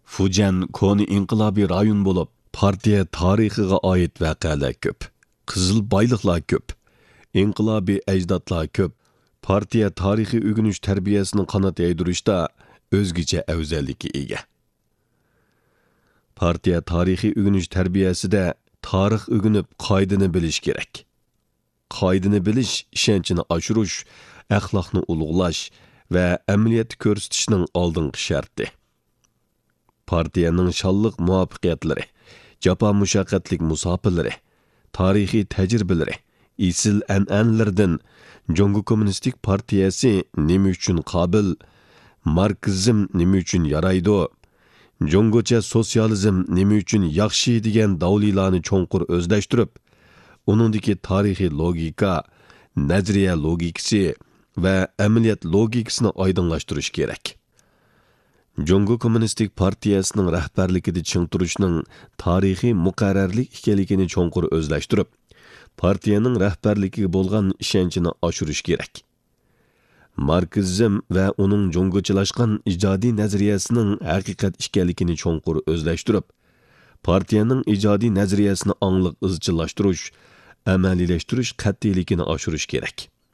Fujian koni inqilobiy rayon bo'lib, partiya tarixiga oid voqealar ko'p. Qizil boyliqlar ko'p. Inqilobiy ajdodlar ko'p. Partiya tarixiy o'rganish tarbiyasini qanot yaydirishda o'zgacha afzallikka ega. Partiya tarixiy o'rganish tarbiyasida tarix o'rganib qoidani bilish kerak. Qoidani bilish ishonchini oshirish, axloqni ulug'lash va amaliyotda ko'rsatishning oldingi sharti. Partiyaning shonliq muvaffaqiyatlari, jafo mushaqqatlik musofirlari, tarixiy tajribalari, isil an'analardan Jongo Kommunistik Partiyasi nima uchun qobil, marksizm nima uchun yaraydi, Jongocha sotsializm nima uchun yaxshi degan davlilarni cho'nqur o'zlashtirib, uningdagi tarixiy logika, nazariya logikasi va amaliyot logikasini oydinlashtirish kerak. Jongo Kommunistik Partiyasining rahbarligida ching turishning tarixiy muqarrarlik ekanligini cho'nqur o'zlashtirib, partiyaning rahbarligiga bo'lgan ishonchini oshirish kerak. Marksizm va uning jongochilashgan ijodiy nazariyasining haqiqat ekanligini cho'nqur o'zlashtirib, partiyaning ijodiy nazariyasini angliq izchillashtirish, amaliylashtirish qat'iyligini oshirish kerak.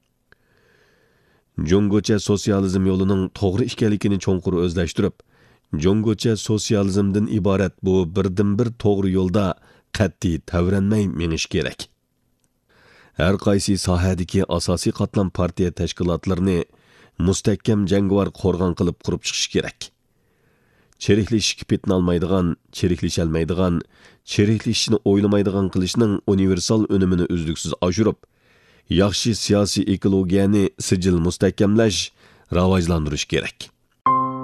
Jongocha sotsializm yo'lining to'g'ri ekanligini cho'nqur o'zlashtirib, Jongocha sotsializmdan iborat bu birdan-bir to'g'ri yo'lda qat'iy tavranmay menish kerak. Har qaysi sohadagi asosiy qatlam partiya tashkilotlarini mustahkam jangovar qo'rg'on qilib qurib chiqish kerak. Cheriklashishga petnolmaydigan, cheriklasholmaydigan, cheriklashishni o'ylamaydigan qilishning universal unumini uzluksiz oshirib, yaxshi siyosiy ekologiyani sijil mustahkamlash, rivojlantirish kerak.